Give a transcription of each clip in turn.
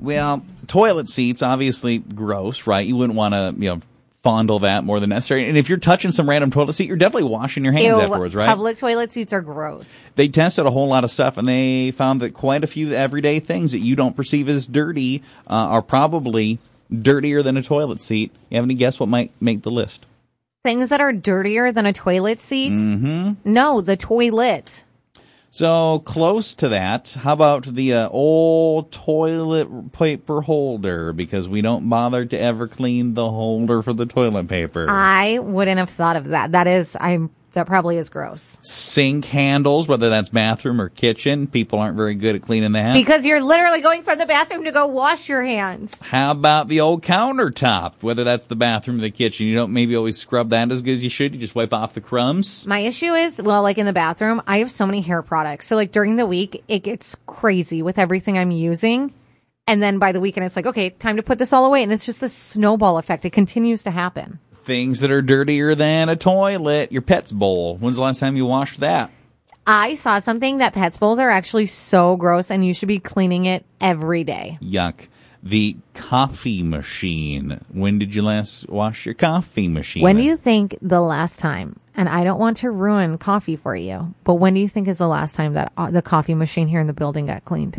Well, toilet seats, obviously gross, right? You wouldn't want to, fondle that more than necessary. And if you're touching some random toilet seat, you're definitely washing your hands afterwards, right? Public toilet seats are gross. They tested a whole lot of stuff, and they found that quite a few everyday things that you don't perceive as dirty are probably dirtier than a toilet seat. You have any guess what might make the list? Things that are dirtier than a toilet seat? Mm-hmm. No, the toilet. So close to that. How about the old toilet paper holder? Because we don't bother to ever clean the holder for the toilet paper. I wouldn't have thought of that. That probably is gross. Sink handles, whether that's bathroom or kitchen, people aren't very good at cleaning that. Because you're literally going from the bathroom to go wash your hands. How about the old countertop, whether that's the bathroom or the kitchen? You don't maybe always scrub that as good as you should. You just wipe off the crumbs. My issue is, like in the bathroom, I have so many hair products. So like during the week, it gets crazy with everything I'm using. And then by the weekend, it's like, okay, time to put this all away. And it's just a snowball effect. It continues to happen. Things that are dirtier than a toilet. Your pet's bowl. When's the last time you washed that? I saw something that pet's bowls are actually so gross and you should be cleaning it every day. Yuck. The coffee machine. When did you last wash your coffee machine? When do you think the last time, and I don't want to ruin coffee for you, but when do you think is the last time that the coffee machine here in the building got cleaned?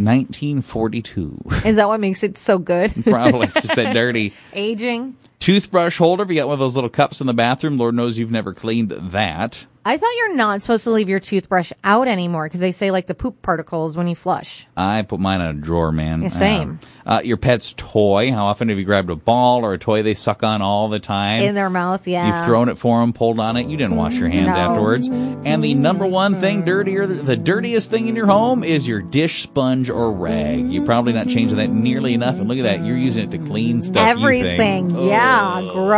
1942. Is that what makes it so good? Probably. It's just that dirty. Aging. Toothbrush holder. If you got one of those little cups in the bathroom, Lord knows you've never cleaned that. I thought you're not supposed to leave your toothbrush out anymore because they say like the poop particles when you flush. I put mine in a drawer, man. Yeah, same. Your pet's toy. How often have you grabbed a ball or a toy they suck on all the time? In their mouth, yeah. You've thrown it for them, pulled on it. You didn't wash your hands afterwards. And the number one thing the dirtiest thing in your home is your dish sponge or rag. You're probably not changing that nearly enough. And look at that. You're using it to clean stuff. Everything. Yeah. Gross.